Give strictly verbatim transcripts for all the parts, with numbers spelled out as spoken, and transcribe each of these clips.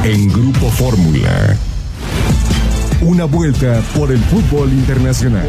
en Grupo Fórmula. Una vuelta por el fútbol internacional.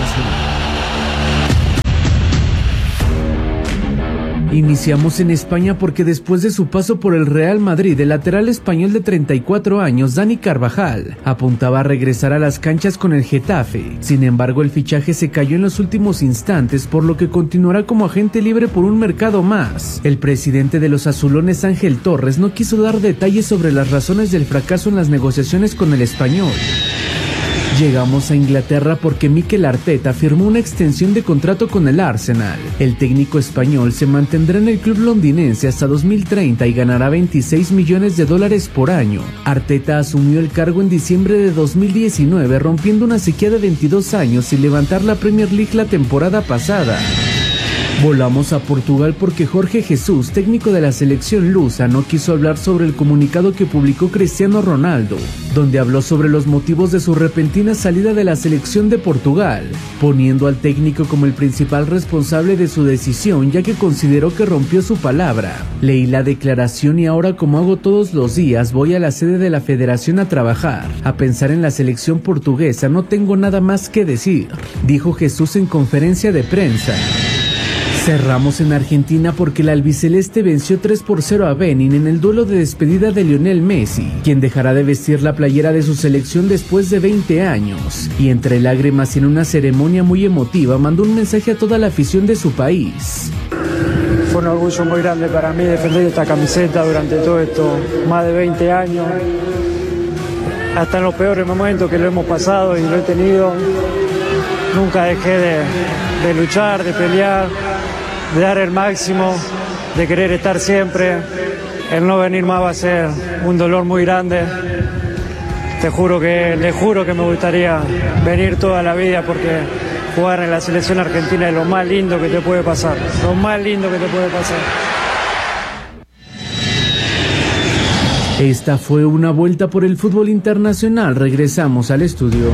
Iniciamos en España porque después de su paso por el Real Madrid, el lateral español de treinta y cuatro años, Dani Carvajal, apuntaba a regresar a las canchas con el Getafe. Sin embargo, el fichaje se cayó en los últimos instantes, por lo que continuará como agente libre por un mercado más. El presidente de los azulones, Ángel Torres, no quiso dar detalles sobre las razones del fracaso en las negociaciones con el español. Llegamos a Inglaterra porque Mikel Arteta firmó una extensión de contrato con el Arsenal. El técnico español se mantendrá en el club londinense hasta dos mil treinta y ganará veintiséis millones de dólares por año. Arteta asumió el cargo en diciembre de dos mil diecinueve, rompiendo una sequía de veintidós años sin levantar la Premier League la temporada pasada. Volamos a Portugal porque Jorge Jesús, técnico de la selección lusa, no quiso hablar sobre el comunicado que publicó Cristiano Ronaldo, donde habló sobre los motivos de su repentina salida de la selección de Portugal, poniendo al técnico como el principal responsable de su decisión, ya que consideró que rompió su palabra. Leí la declaración y ahora, como hago todos los días, voy a la sede de la federación a trabajar, a pensar en la selección portuguesa, no tengo nada más que decir, dijo Jesús en conferencia de prensa. Cerramos en Argentina porque el albiceleste venció tres por cero a Benin en el duelo de despedida de Lionel Messi, quien dejará de vestir la playera de su selección después de veinte años. Y entre lágrimas y en una ceremonia muy emotiva, mandó un mensaje a toda la afición de su país. Fue un orgullo muy grande para mí defender esta camiseta durante todo esto, más de veinte años. Hasta en los peores momentos que lo hemos pasado y lo he tenido, nunca dejé de, de luchar, de pelear, de dar el máximo, de querer estar siempre. El no venir más va a ser un dolor muy grande. Te juro que, le juro que me gustaría venir toda la vida porque jugar en la selección argentina es lo más lindo que te puede pasar, lo más lindo que te puede pasar. Esta fue una vuelta por el fútbol internacional. Regresamos al estudio.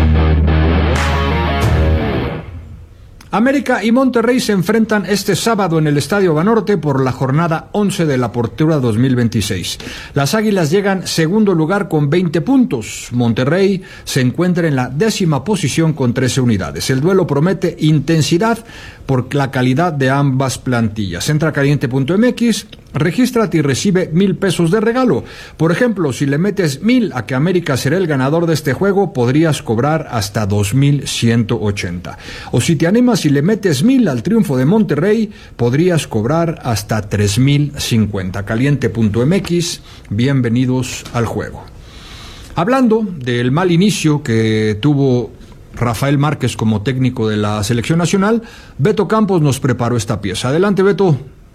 América y Monterrey se enfrentan este sábado en el Estadio Banorte por la jornada once de la Apertura dos mil veintiséis. Las Águilas llegan segundo lugar con veinte puntos. Monterrey se encuentra en la décima posición con trece unidades. El duelo promete intensidad por la calidad de ambas plantillas. Entra a caliente punto m x, regístrate y recibe mil pesos de regalo. Por ejemplo, si le metes mil a que América será el ganador de este juego, podrías cobrar hasta dos mil ciento ochenta. O si te animas y le metes mil al triunfo de Monterrey, podrías cobrar hasta tres mil cincuenta. caliente punto m x, bienvenidos al juego. Hablando del mal inicio que tuvo Rafael Márquez como técnico de la selección nacional, Beto Campos nos preparó esta pieza. Adelante, Beto.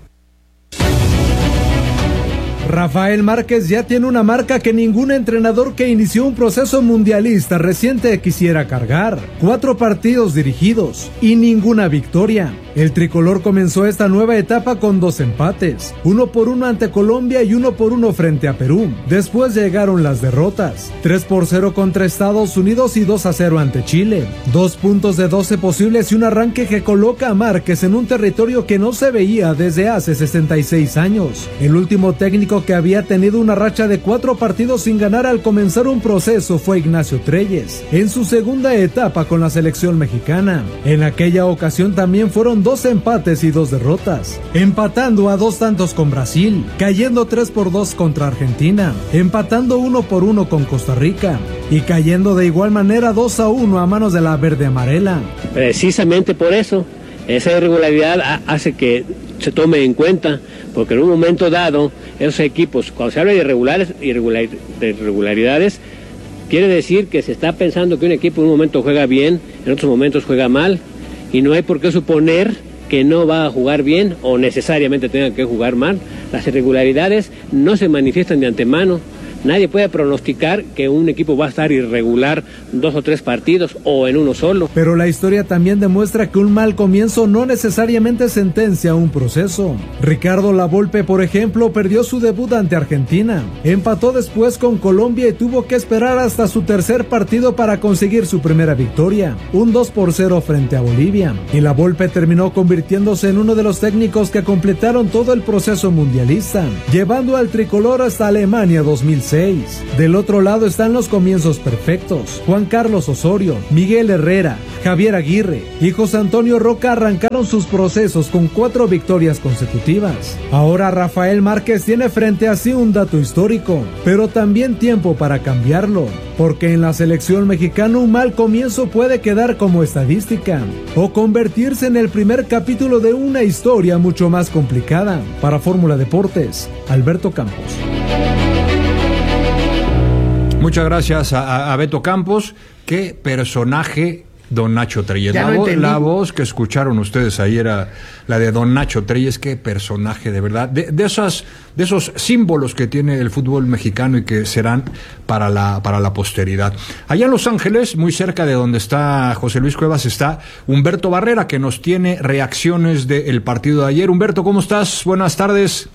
Rafael Márquez ya tiene una marca que ningún entrenador que inició un proceso mundialista reciente quisiera cargar. Cuatro partidos dirigidos y ninguna victoria. El tricolor comenzó esta nueva etapa con dos empates, uno por uno ante Colombia y uno por uno frente a Perú. Después llegaron las derrotas, tres por cero contra Estados Unidos y dos a cero ante Chile. Dos puntos de doce posibles y un arranque que coloca a Márquez en un territorio que no se veía desde hace sesenta y seis años. El último técnico que había tenido una racha de cuatro partidos sin ganar al comenzar un proceso fue Ignacio Treyes, en su segunda etapa con la selección mexicana. En aquella ocasión también fueron dos empates y dos derrotas, empatando a dos tantos con Brasil, cayendo tres por dos contra Argentina, empatando uno por uno con Costa Rica y cayendo de igual manera dos a uno a manos de la verde amarela. Precisamente por eso, esa irregularidad hace que se tome en cuenta, porque en un momento dado, esos equipos, cuando se habla de irregulares, irregular, de irregularidades, quiere decir que se está pensando que un equipo en un momento juega bien, en otros momentos juega mal, y no hay por qué suponer que no va a jugar bien o necesariamente tenga que jugar mal. Las irregularidades no se manifiestan de antemano. Nadie puede pronosticar que un equipo va a estar irregular dos o tres partidos o en uno solo. Pero la historia también demuestra que un mal comienzo no necesariamente sentencia un proceso. Ricardo Lavolpe, por ejemplo, perdió su debut ante Argentina. Empató después con Colombia y tuvo que esperar hasta su tercer partido para conseguir su primera victoria, un dos por cero frente a Bolivia. Y Lavolpe terminó convirtiéndose en uno de los técnicos que completaron todo el proceso mundialista, llevando al tricolor hasta Alemania dos mil seis. seis. Del otro lado están los comienzos perfectos. Juan Carlos Osorio, Miguel Herrera, Javier Aguirre y José Antonio Roca arrancaron sus procesos con cuatro victorias consecutivas. Ahora Rafael Márquez tiene frente a sí un dato histórico, pero también tiempo para cambiarlo, porque en la selección mexicana un mal comienzo puede quedar como estadística o convertirse en el primer capítulo de una historia mucho más complicada. Para Fórmula Deportes, Alberto Campos. Muchas gracias a, a Beto Campos. Qué personaje don Nacho Treyes. La, vo la voz que escucharon ustedes ahí era la de don Nacho Treyes. Qué personaje, de verdad. De, de, esas, de esos símbolos que tiene el fútbol mexicano y que serán para la, para la posteridad. Allá en Los Ángeles, muy cerca de donde está José Luis Cuevas, está Humberto Barrera, que nos tiene reacciones del partido de ayer. Humberto, ¿cómo estás? Buenas tardes.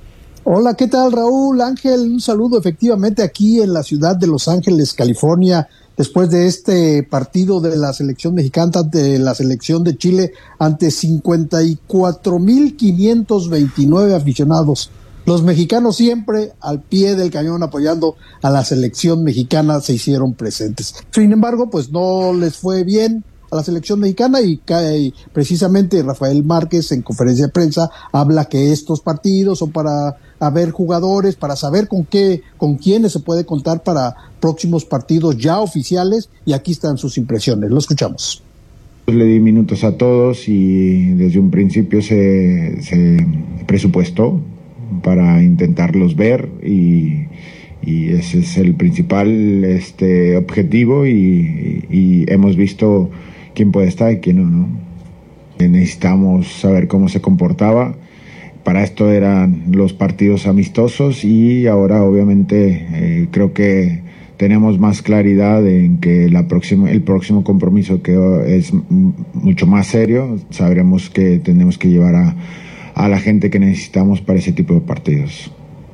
Hola, ¿qué tal, Raúl? Ángel, un saludo efectivamente aquí en la ciudad de Los Ángeles, California, después de este partido de la selección mexicana, de la selección de Chile, ante cincuenta y cuatro mil quinientos veintinueve aficionados. Los mexicanos siempre al pie del cañón apoyando a la selección mexicana se hicieron presentes. Sin embargo, pues no les fue bien a la selección mexicana y cae precisamente Rafael Márquez en conferencia de prensa habla que estos partidos son para haber jugadores, para saber con qué, con quiénes se puede contar para próximos partidos ya oficiales, y aquí están sus impresiones. Lo escuchamos. Le di minutos a todos y desde un principio se, se presupuestó para intentarlos ver y y ese es el principal este objetivo y, y, y hemos visto quién puede estar y quién no, ¿no? Necesitamos saber cómo se comportaba. Para esto eran los partidos amistosos y ahora obviamente eh, creo que tenemos más claridad en que la próxima, el próximo compromiso, que es mucho más serio, sabremos que tenemos que llevar a, a la gente que necesitamos para ese tipo de partidos.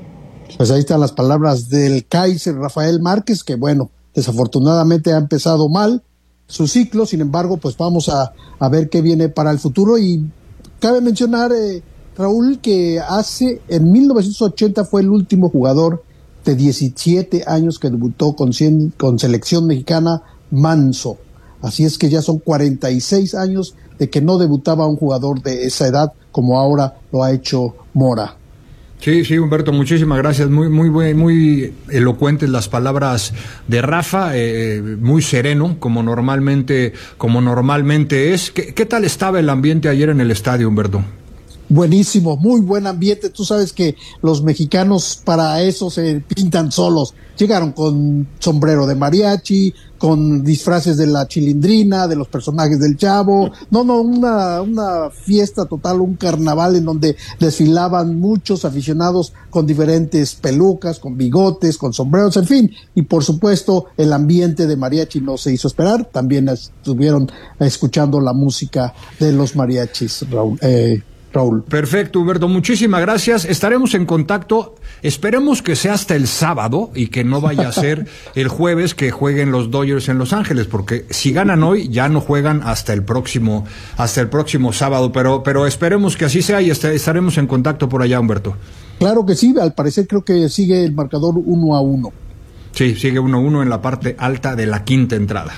Pues ahí están las palabras del Kaiser Rafael Márquez, que bueno, desafortunadamente ha empezado mal su ciclo. Sin embargo, pues vamos a, a ver qué viene para el futuro. Y cabe mencionar, eh, Raúl, que hace, en mil novecientos ochenta fue el último jugador de diecisiete años que debutó con, cien, con selección mexicana, Manso. Así es que ya son cuarenta y seis años de que no debutaba un jugador de esa edad como ahora lo ha hecho Mora. Sí, sí, Humberto, muchísimas gracias. Muy, muy, muy, muy elocuentes las palabras de Rafa, eh, muy sereno, como normalmente, como normalmente es. ¿Qué, qué tal estaba el ambiente ayer en el estadio, Humberto? Buenísimo, muy buen ambiente. Tú sabes que los mexicanos para eso se pintan solos. Llegaron con sombrero de mariachi, con disfraces de la Chilindrina, de los personajes del Chavo. No, no, una, una fiesta total, un carnaval en donde desfilaban muchos aficionados con diferentes pelucas, con bigotes, con sombreros, en fin. Y por supuesto, el ambiente de mariachi no se hizo esperar. También estuvieron escuchando la música de los mariachis, Raúl. Eh, Raúl. Perfecto, Humberto, muchísimas gracias. Estaremos en contacto. Esperemos que sea hasta el sábado y que no vaya a ser el jueves que jueguen los Dodgers en Los Ángeles, porque si ganan hoy ya no juegan hasta el próximo hasta el próximo sábado, pero pero esperemos que así sea y est estaremos en contacto por allá, Humberto. Claro que sí, al parecer creo que sigue el marcador uno a uno. Sí, sigue uno a uno en la parte alta de la quinta entrada.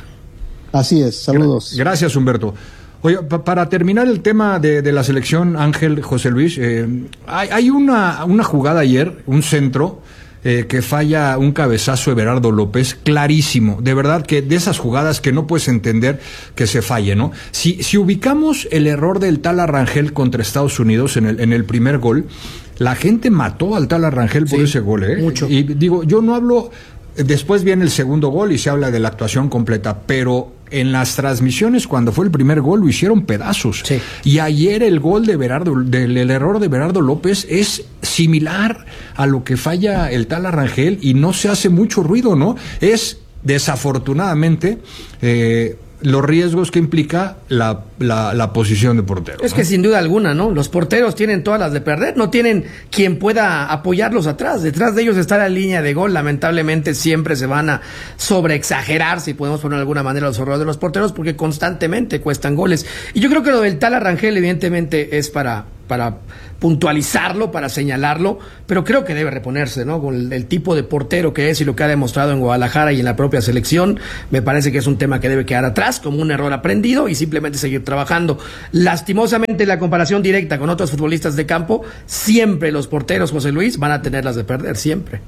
Así es, saludos. Gra Gracias, Humberto. Oye, pa para terminar el tema de, de la selección, Ángel, José Luis, eh, hay, hay una, una jugada ayer, un centro, eh, que falla un cabezazo de Berardo López, clarísimo, de verdad que de esas jugadas que no puedes entender que se falle, ¿no? Si, si ubicamos el error del Tala Rangel contra Estados Unidos en el, en el primer gol, la gente mató al Tala Rangel por sí, ese gol, ¿eh? Mucho. Y digo, yo no hablo... Después viene el segundo gol y se habla de la actuación completa, pero en las transmisiones cuando fue el primer gol lo hicieron pedazos. Sí. Y ayer el gol de Berardo, del el error de Berardo López es similar a lo que falla el Tala Rangel y no se hace mucho ruido, ¿no? Es desafortunadamente eh, los riesgos que implica la, la, la posición de portero. Es ¿no? que sin duda alguna, ¿no? Los porteros tienen todas las de perder, no tienen quien pueda apoyarlos atrás. Detrás de ellos está la línea de gol. Lamentablemente siempre se van a sobreexagerar, si podemos poner de alguna manera, los errores de los porteros, porque constantemente cuestan goles. Y yo creo que lo del Tala Rangel evidentemente es para... para puntualizarlo, para señalarlo, pero creo que debe reponerse, ¿no? Con el, el tipo de portero que es y lo que ha demostrado en Guadalajara y en la propia selección, me parece que es un tema que debe quedar atrás como un error aprendido y simplemente seguir trabajando. Lastimosamente, la comparación directa con otros futbolistas de campo, siempre los porteros, José Luis, van a tener las de perder, siempre.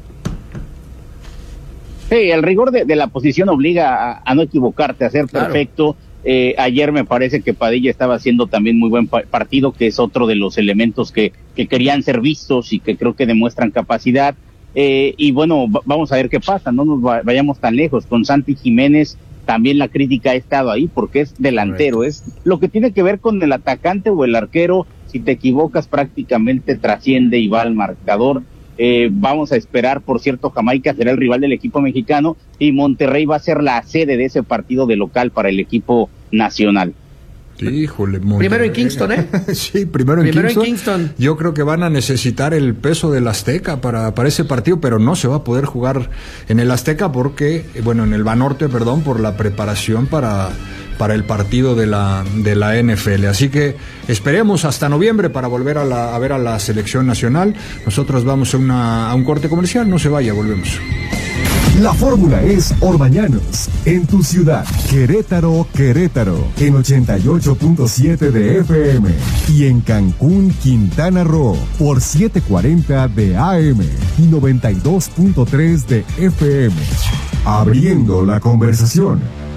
Sí, el rigor de, de la posición obliga a, a no equivocarte, a ser Claro. perfecto. Eh, ayer me parece que Padilla estaba haciendo también muy buen pa- partido, que es otro de los elementos que, que querían ser vistos y que creo que demuestran capacidad. Eh, y bueno, va- vamos a ver qué pasa, no nos va- vayamos tan lejos. Con Santi Jiménez también la crítica ha estado ahí porque es delantero, Correcto. Es lo que tiene que ver con el atacante o el arquero. Si te equivocas prácticamente trasciende y va al marcador. Eh, vamos a esperar, por cierto, Jamaica será el rival del equipo mexicano y Monterrey va a ser la sede de ese partido de local para el equipo nacional. Híjole, Monterrey. Primero en Kingston, ¿eh? Sí, primero, en, Primero Kingston. en Kingston. Yo creo que van a necesitar el peso del Azteca para, para ese partido, pero no se va a poder jugar en el Azteca porque, bueno, en el Banorte, perdón, por la preparación para, para el partido de la, de la N F L. Así que esperemos hasta noviembre para volver a, la, a ver a la selección nacional. Nosotros vamos a, una, a un corte comercial, no se vaya, volvemos. La fórmula es Orbañanos, en tu ciudad. Querétaro, Querétaro, en ochenta y ocho punto siete de F M. Y en Cancún, Quintana Roo, por setecientos cuarenta de A M y noventa y dos punto tres de F M. Abriendo la conversación.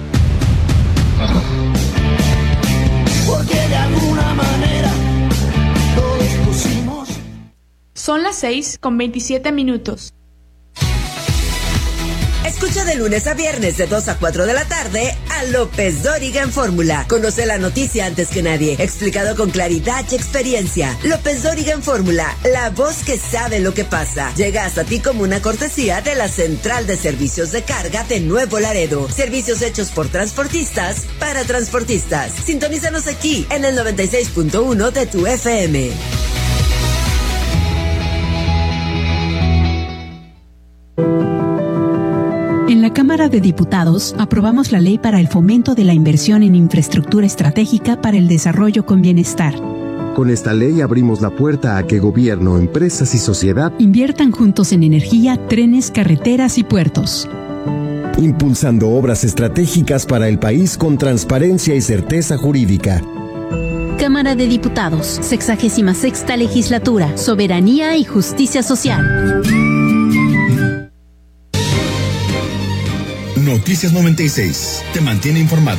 Porque de alguna manera todos pusimos. Son las seis con veintisiete minutos. Escucha de lunes a viernes de dos a cuatro de la tarde a López Dóriga en Fórmula. Conoce la noticia antes que nadie, explicado con claridad y experiencia. López Dóriga en Fórmula, la voz que sabe lo que pasa. Llega hasta ti como una cortesía de la Central de Servicios de Carga de Nuevo Laredo. Servicios hechos por transportistas para transportistas. Sintonízanos aquí en el noventa y seis punto uno de tu F M. En la Cámara de Diputados aprobamos la ley para el fomento de la inversión en infraestructura estratégica para el desarrollo con bienestar. Con esta ley abrimos la puerta a que gobierno, empresas y sociedad inviertan juntos en energía, trenes, carreteras y puertos. Impulsando obras estratégicas para el país con transparencia y certeza jurídica. Cámara de Diputados, sexagésima sexta legislatura, soberanía y justicia social. Noticias noventa y seis, te mantiene informado.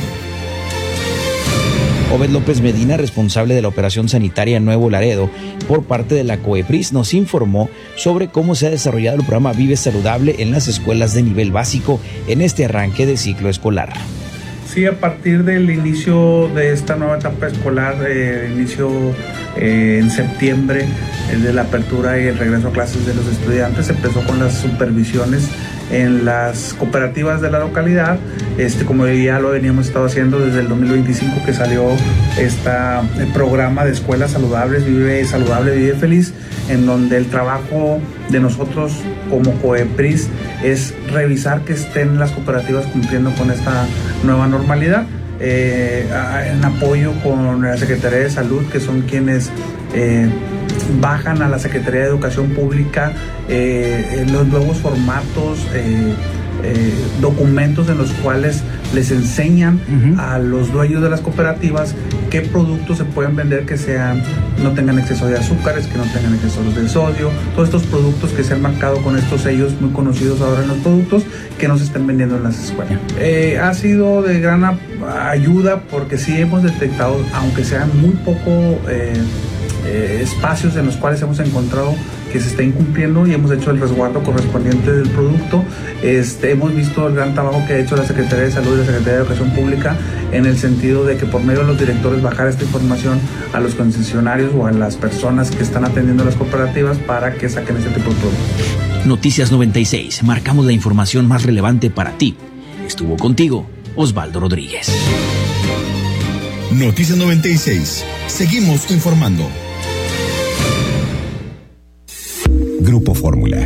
Obed López Medina, responsable de la operación sanitaria Nuevo Laredo por parte de la COEPRIS, nos informó sobre cómo se ha desarrollado el programa Vive Saludable en las escuelas de nivel básico en este arranque de ciclo escolar. Sí, a partir del inicio de esta nueva etapa escolar, eh, inicio eh, en septiembre, eh, de la apertura y el regreso a clases de los estudiantes, empezó con las supervisiones en las cooperativas de la localidad, este, como ya lo veníamos estado haciendo desde el dos mil veinticinco que salió esta, el programa de escuelas saludables, Vive Saludable, Vive Feliz, en donde el trabajo de nosotros como COEPRIS es revisar que estén las cooperativas cumpliendo con esta nueva normalidad, eh, en apoyo con la Secretaría de Salud, que son quienes eh, bajan a la Secretaría de Educación Pública eh, los nuevos formatos, eh, eh, documentos en los cuales les enseñan uh-huh. a los dueños de las cooperativas qué productos se pueden vender que sean, no tengan exceso de azúcares, que no tengan exceso de sodio, todos estos productos que se han marcado con estos sellos muy conocidos ahora en los productos que no se estén vendiendo en las escuelas. Eh, ha sido de gran ayuda porque sí hemos detectado, aunque sean muy poco eh, eh, espacios en los cuales hemos encontrado que se está incumpliendo y hemos hecho el resguardo correspondiente del producto. Este, hemos visto el gran trabajo que ha hecho la Secretaría de Salud y la Secretaría de Educación Pública en el sentido de que por medio de los directores bajar esta información a los concesionarios o a las personas que están atendiendo las cooperativas para que saquen este tipo de productos. Noticias noventa y seis, marcamos la información más relevante para ti. Estuvo contigo Osvaldo Rodríguez. Noticias noventa y seis, seguimos informando. Grupo Fórmula.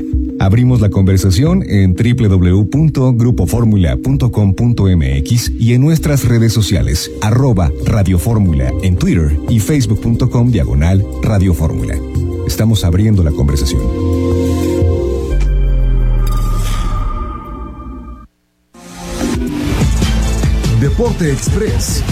Abrimos la conversación en doble u doble u doble u punto grupo fórmula punto com punto m x y en nuestras redes sociales, arroba Radio Fórmula en Twitter y facebook punto com diagonal Radio Fórmula. Estamos abriendo la conversación. Deporte Express.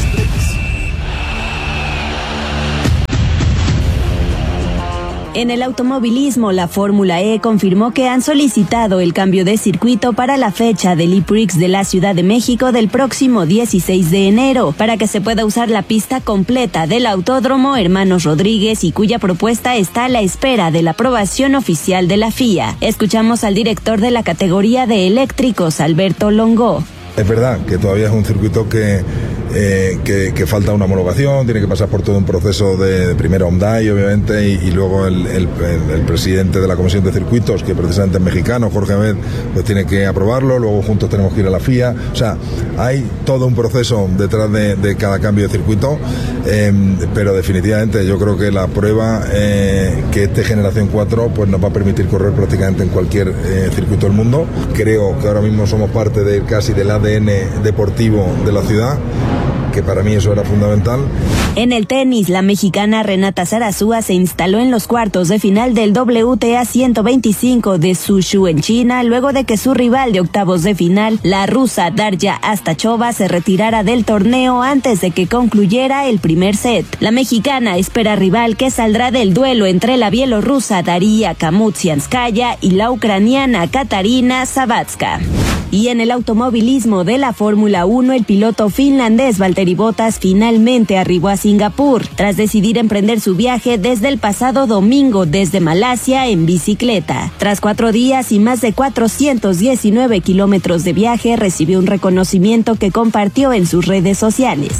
En el automovilismo, la Fórmula E confirmó que han solicitado el cambio de circuito para la fecha del E-Prix de la Ciudad de México del próximo dieciséis de enero, para que se pueda usar la pista completa del Autódromo Hermanos Rodríguez y cuya propuesta está a la espera de la aprobación oficial de la F I A. Escuchamos al director de la categoría de eléctricos, Alberto Longo. Es verdad que todavía es un circuito que, eh, que, que falta una homologación, tiene que pasar por todo un proceso de, de primero Hyundai, obviamente, y, y luego el, el, el, el presidente de la Comisión de Circuitos, que precisamente es mexicano, Jorge Ahmed, pues tiene que aprobarlo, luego juntos tenemos que ir a la F I A. O sea, hay todo un proceso detrás de, de cada cambio de circuito, eh, pero definitivamente yo creo que la prueba eh, que este Generación cuatro pues nos va a permitir correr prácticamente en cualquier eh, circuito del mundo. Creo que ahora mismo somos parte de casi del A D N deportivo de la ciudad, que para mí eso era fundamental. En el tenis, la mexicana Renata Zarazúa se instaló en los cuartos de final del W T A ciento veinticinco de Suzhou en China, luego de que su rival de octavos de final, la rusa Darya Astachova, se retirara del torneo antes de que concluyera el primer set. La mexicana espera rival que saldrá del duelo entre la bielorrusa Daria Kamutsianskaya y la ucraniana Katarina Sabatska. Y en el automovilismo de la Fórmula uno, el piloto finlandés Valtteri Bottas finalmente arribó a Singapur, tras decidir emprender su viaje desde el pasado domingo desde Malasia en bicicleta. Tras cuatro días y más de cuatrocientos diecinueve kilómetros de viaje, recibió un reconocimiento que compartió en sus redes sociales.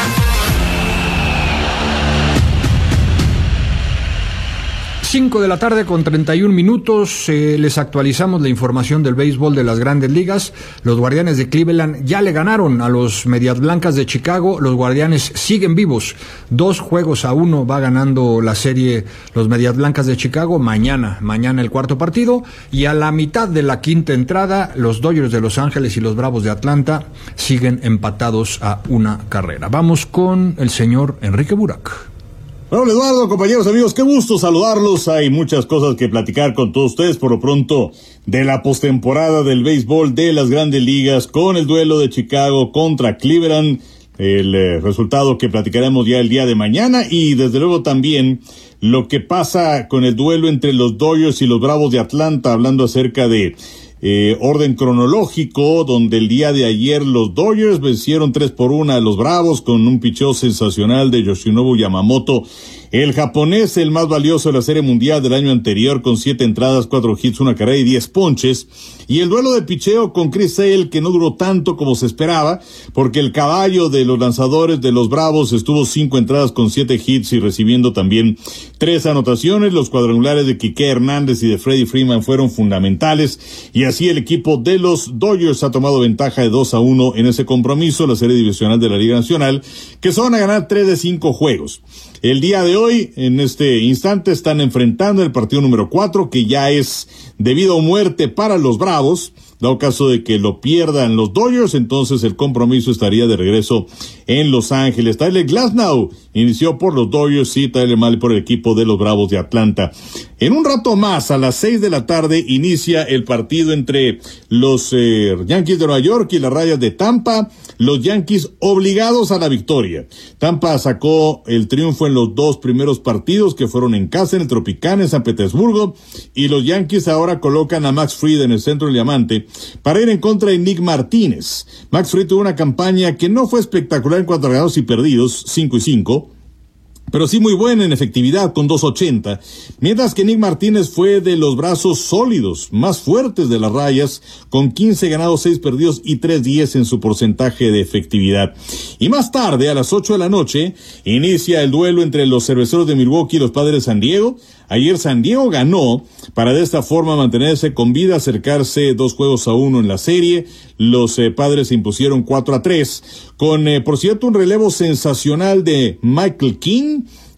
cinco de la tarde con treinta y un minutos, eh, les actualizamos la información del béisbol de las Grandes Ligas. Los Guardianes de Cleveland ya le ganaron a los Medias Blancas de Chicago. Los Guardianes siguen vivos, dos juegos a uno va ganando la serie los Medias Blancas de Chicago. Mañana, mañana el cuarto partido, y a la mitad de la quinta entrada, los Dodgers de Los Ángeles y los Bravos de Atlanta siguen empatados a una carrera. Vamos con el señor Enrique Burak. Bueno, Eduardo, compañeros, amigos, qué gusto saludarlos. Hay muchas cosas que platicar con todos ustedes, por lo pronto, de la postemporada del béisbol de las Grandes Ligas, con el duelo de Chicago contra Cleveland, el eh, resultado que platicaremos ya el día de mañana, y desde luego también lo que pasa con el duelo entre los Dodgers y los Bravos de Atlanta, hablando acerca de Eh, orden cronológico, donde el día de ayer los Dodgers vencieron tres por una a los Bravos con un picheo sensacional de Yoshinobu Yamamoto, el japonés, el más valioso de la Serie Mundial del año anterior, con siete entradas, cuatro hits, una carrera y diez ponches, y el duelo de picheo con Chris Sale, que no duró tanto como se esperaba, porque el caballo de los lanzadores de los Bravos estuvo cinco entradas con siete hits y recibiendo también tres anotaciones. Los cuadrangulares de Quique Hernández y de Freddie Freeman fueron fundamentales, y así el equipo de los Dodgers ha tomado ventaja de dos a uno en ese compromiso, la serie divisional de la Liga Nacional, que son a ganar tres de cinco juegos. El día de hoy, en este instante, están enfrentando el partido número cuatro, que ya es debido a muerte para los Bravos. Dado caso de que lo pierdan los Dodgers, entonces el compromiso estaría de regreso en Los Ángeles. Tyler Glasnow inició por los Dodgers y Tyler Mahle por el equipo de los Bravos de Atlanta. En un rato más, a las seis de la tarde, inicia el partido entre los eh, Yankees de Nueva York y las Rayas de Tampa. Los Yankees obligados a la victoria. Tampa sacó el triunfo en los dos primeros partidos, que fueron en casa, en el Tropicana, en San Petersburgo, y los Yankees ahora colocan a Max Fried en el centro del diamante para ir en contra de Nick Martínez. Max Fried tuvo una campaña que no fue espectacular en cuanto a ganados y perdidos, cinco y cinco, pero sí muy buena en efectividad con dos ochenta, mientras que Nick Martínez fue de los brazos sólidos, más fuertes de las Rayas, con quince ganados, seis perdidos y tres diez en su porcentaje de efectividad. Y más tarde, a las ocho de la noche, inicia el duelo entre los Cerveceros de Milwaukee y los Padres de San Diego. Ayer San Diego ganó para de esta forma mantenerse con vida, acercarse dos juegos a uno en la serie. Los eh, Padres se impusieron cuatro a tres con, eh, por cierto, un relevo sensacional de Michael King,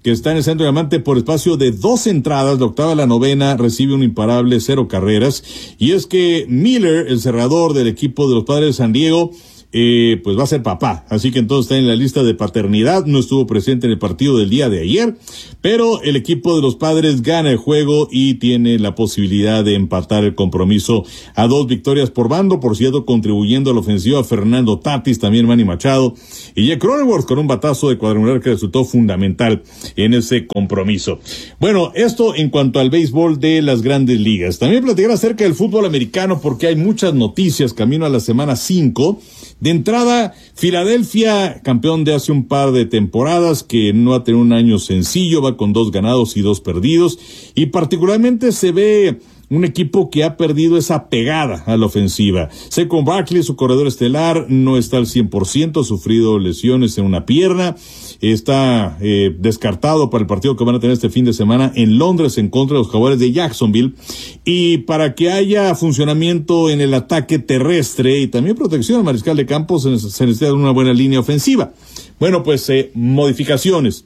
que está en el centro de Diamante por espacio de dos entradas, la octava a la novena, recibe un imparable, cero carreras. Y es que Miller, el cerrador del equipo de los Padres de San Diego, Eh, pues va a ser papá, así que entonces está en la lista de paternidad, no estuvo presente en el partido del día de ayer, pero el equipo de los Padres gana el juego y tiene la posibilidad de empatar el compromiso a dos victorias por bando, por cierto, contribuyendo a la ofensiva Fernando Tatis, también Manny Machado y Jake Cronenworth con un batazo de cuadrangular que resultó fundamental en ese compromiso. Bueno, esto en cuanto al béisbol de las Grandes Ligas. También platicar acerca del fútbol americano porque hay muchas noticias camino a la semana cinco. De entrada, Filadelfia, campeón de hace un par de temporadas, que no ha tenido un año sencillo, va con dos ganados y dos perdidos, y particularmente se ve un equipo que ha perdido esa pegada a la ofensiva. Saquon Barkley, su corredor estelar, no está al cien por ciento, ha sufrido lesiones en una pierna, está eh, descartado para el partido que van a tener este fin de semana en Londres en contra de los Jaguares de Jacksonville. Y para que haya funcionamiento en el ataque terrestre y también protección al mariscal de campo, se necesita una buena línea ofensiva. Bueno, pues eh, modificaciones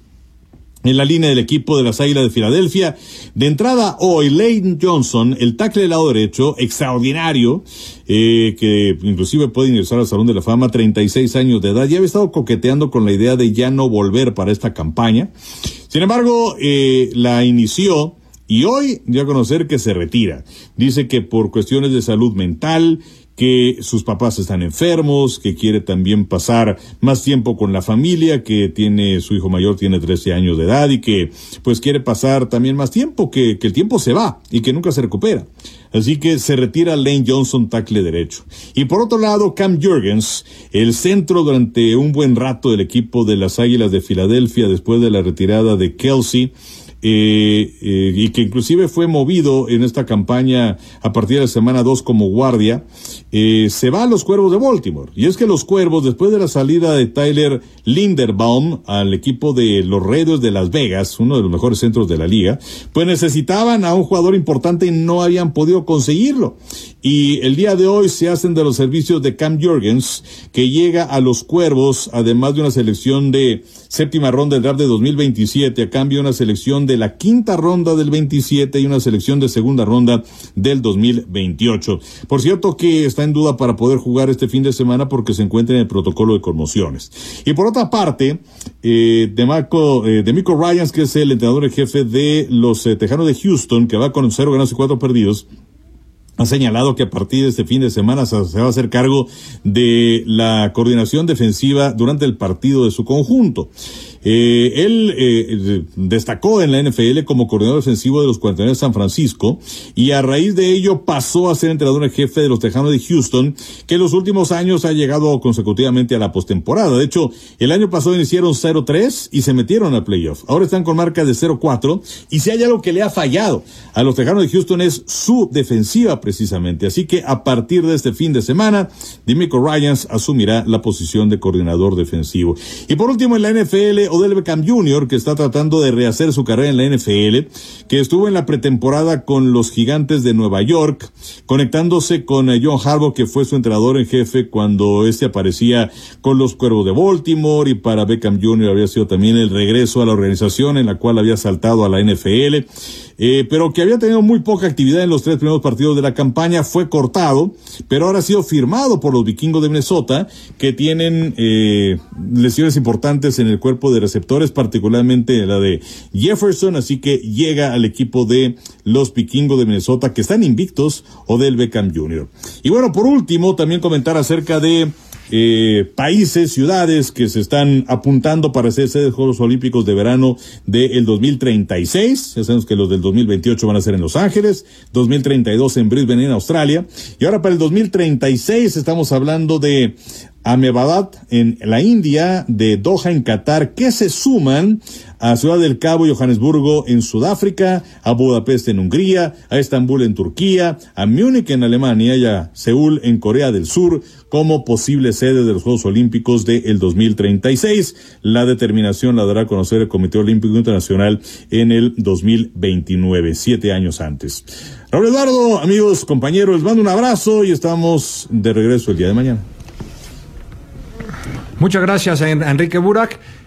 en la línea del equipo de las Águilas de Filadelfia. De entrada hoy, Lane Johnson, el tackle del lado derecho, extraordinario, eh, que inclusive puede ingresar al Salón de la Fama, treinta y seis años de edad, ya había estado coqueteando con la idea de ya no volver para esta campaña. Sin embargo, eh, la inició y hoy dio a conocer que se retira. Dice que por cuestiones de salud mental, que sus papás están enfermos, que quiere también pasar más tiempo con la familia, que tiene, su hijo mayor tiene trece años de edad y que pues quiere pasar también más tiempo, que, que el tiempo se va y que nunca se recupera. Así que se retira Lane Johnson, tackle derecho. Y por otro lado, Cam Jurgens, el centro durante un buen rato del equipo de las Águilas de Filadelfia después de la retirada de Kelsey, Eh, eh, y que inclusive fue movido en esta campaña a partir de la semana dos como guardia, eh, se va a los Cuervos de Baltimore. Y es que los Cuervos, después de la salida de Tyler Linderbaum al equipo de los Raiders de Las Vegas, uno de los mejores centros de la liga, pues necesitaban a un jugador importante y no habían podido conseguirlo. Y el día de hoy se hacen de los servicios de Cam Jurgens, que llega a los Cuervos, además de una selección de séptima ronda del draft de dos mil veintisiete, a cambio de una selección de la quinta ronda del veintisiete y una selección de segunda ronda del dos mil veintiocho. Por cierto que está en duda para poder jugar este fin de semana porque se encuentra en el protocolo de conmociones. Y por otra parte, eh, DeMarco, eh, DeMeco Ryans, que es el entrenador en jefe de los eh, Tejanos de Houston, que va con cero ganados y cuatro perdidos, ha señalado que a partir de este fin de semana se va a hacer cargo de la coordinación defensiva durante el partido de su conjunto. Eh, él eh, destacó en la N F L como coordinador defensivo de los cuarenta y nueve de San Francisco y a raíz de ello pasó a ser entrenador en jefe de los Tejanos de Houston, que en los últimos años ha llegado consecutivamente a la postemporada. De hecho, el año pasado iniciaron cero tres y se metieron al playoff. Ahora están con marca de cero cuatro y si hay algo que le ha fallado a los Tejanos de Houston es su defensiva precisamente. Así que a partir de este fin de semana, DeMeco Ryans asumirá la posición de coordinador defensivo. Y por último, en la N F L, Odell Beckham junior, que está tratando de rehacer su carrera en la N F L, que estuvo en la pretemporada con los Gigantes de Nueva York, conectándose con John Harbaugh, que fue su entrenador en jefe cuando este aparecía con los Cuervos de Baltimore, y para Beckham junior había sido también el regreso a la organización en la cual había saltado a la N F L, eh, pero que había tenido muy poca actividad en los tres primeros partidos de la campaña. Fue cortado, pero ahora ha sido firmado por los Vikingos de Minnesota, que tienen eh, lesiones importantes en el cuerpo de receptores, particularmente la de Jefferson, así que llega al equipo de los Vikingos de Minnesota, que están invictos, Odell Beckham junior Y bueno, por último, también comentar acerca de Eh, países, ciudades que se están apuntando para hacer sede de Juegos Olímpicos de verano del dos mil treinta y seis. Ya sabemos que los del dos mil veintiocho van a ser en Los Ángeles, dos mil treinta y dos en Brisbane, en Australia, y ahora para el dos mil treinta y seis estamos hablando de Ahmedabad en la India, de Doha en Qatar, que se suman a Ciudad del Cabo y Johannesburgo en Sudáfrica, a Budapest en Hungría, a Estambul en Turquía, a Múnich en Alemania y a Seúl en Corea del Sur como posibles sedes de los Juegos Olímpicos del dos mil treinta y seis. La determinación la dará a conocer el Comité Olímpico Internacional en el dos mil veintinueve, siete años antes. Raúl Eduardo, amigos, compañeros, les mando un abrazo y estamos de regreso el día de mañana. Muchas gracias a Enrique Burak.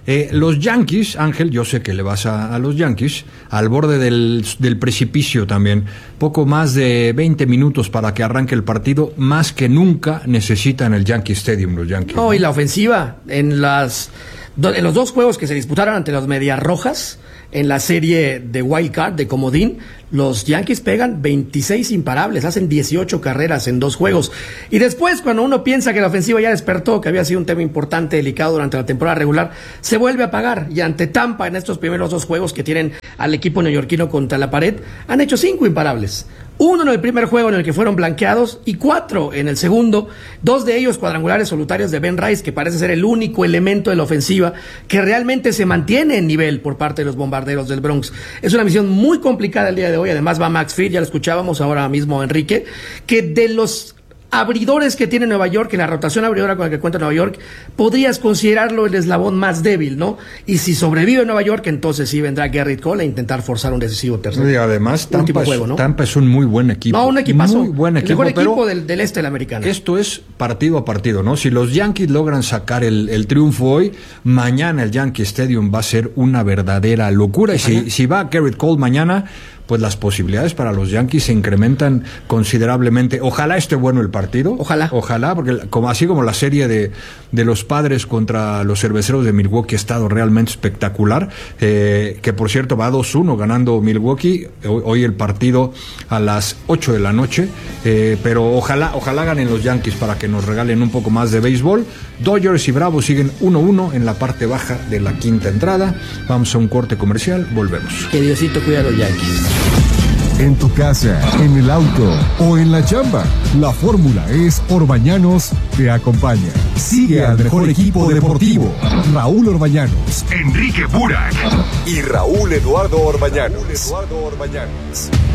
Eh, los Yankees, Ángel, yo sé que le vas a, a los Yankees, al borde del, del precipicio también. Poco más de veinte minutos para que arranque el partido, más que nunca necesitan el Yankee Stadium los Yankees. No, ¿no? Y la ofensiva, en las en los dos juegos que se disputaron ante los Medias Rojas, en la serie de Wild Card, de comodín, los Yankees pegan veintiséis imparables, hacen dieciocho carreras en dos juegos. Y después, cuando uno piensa que la ofensiva ya despertó, que había sido un tema importante, delicado durante la temporada regular, se vuelve a apagar. Y ante Tampa, en estos primeros dos juegos que tienen al equipo neoyorquino contra la pared, han hecho cinco imparables. Uno en el primer juego en el que fueron blanqueados y cuatro en el segundo, dos de ellos cuadrangulares solitarios de Ben Rice, que parece ser el único elemento de la ofensiva que realmente se mantiene en nivel por parte de los bombarderos del Bronx. Es una misión muy complicada el día de hoy, además va Max Fried, ya lo escuchábamos ahora mismo Enrique, que de los abridores que tiene Nueva York, en la rotación abridora con la que cuenta Nueva York, podrías considerarlo el eslabón más débil, ¿no? Y si sobrevive Nueva York, entonces sí vendrá Gerrit Cole a intentar forzar un decisivo tercero. Y además, Tampa, juego, ¿no? es, Tampa es un muy buen equipo. No, un equipazo. Muy buen equipo. El mejor equipo del, del este de la americana. Esto es partido a partido, ¿no? Si los Yankees logran sacar el, el triunfo hoy, mañana el Yankee Stadium va a ser una verdadera locura. Y si, si va Gerrit Cole mañana, pues las posibilidades para los Yankees se incrementan considerablemente. Ojalá esté bueno el partido. Ojalá. Ojalá, porque como, así como la serie de, de los Padres contra los Cerveceros de Milwaukee ha estado realmente espectacular, eh, que por cierto va dos uno ganando Milwaukee, hoy, hoy el partido a las ocho de la noche, eh, pero ojalá, ojalá ganen los Yankees para que nos regalen un poco más de béisbol. Dodgers y Bravos siguen uno uno en la parte baja de la quinta entrada. Vamos a un corte comercial, volvemos. Que Diosito cuida a los Yankees. En tu casa, en el auto o en la chamba, la fórmula es Orbañanos te acompaña. Sigue al mejor equipo deportivo, Raúl Orbañanos, Enrique Burak y Raúl Eduardo Orbañanos. Raúl Eduardo Orbañanos.